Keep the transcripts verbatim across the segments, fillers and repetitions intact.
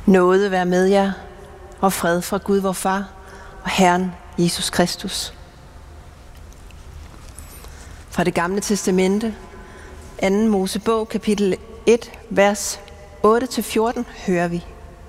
Nåde være med jer, og fred fra Gud vor Far og Herren Jesus Kristus. Fra det gamle testamente, anden Mosebog, kapitel et, vers otte til fjorten, hører vi.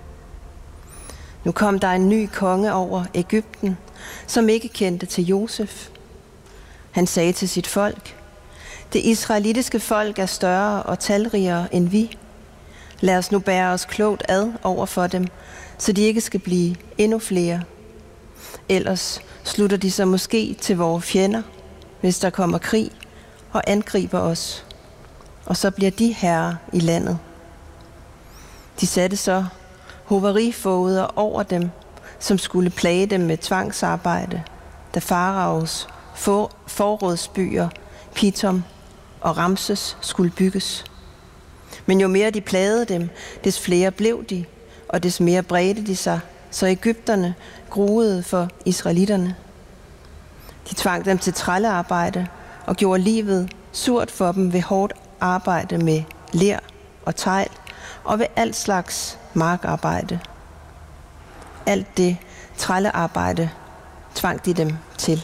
Nu kom der en ny konge over Egypten, som ikke kendte til Josef. Han sagde til sit folk: Det israelitiske folk er større og talrigere end vi. Lad os nu bære os klogt ad over for dem, så de ikke skal blive endnu flere. Ellers slutter de sig måske til vores fjender, hvis der kommer krig og angriber os. Og så bliver de herrer i landet. De satte så hoverifoder over dem, som skulle plage dem med tvangsarbejde, da Faraos for, forrådsbyer, Pitom og Ramses skulle bygges. Men jo mere de plagede dem, des flere blev de, og des mere bredte de sig, så egypterne gruede for israelitterne. De tvang dem til trællearbejde og gjorde livet surt for dem ved hårdt arbejde med ler og tegl og ved alt slags markarbejde. Alt det trællearbejde tvang de dem til.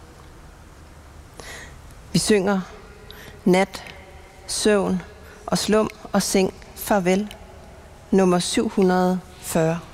Vi synger nat, søvn og slum og seng farvel, nummer syv hundrede og fyrre.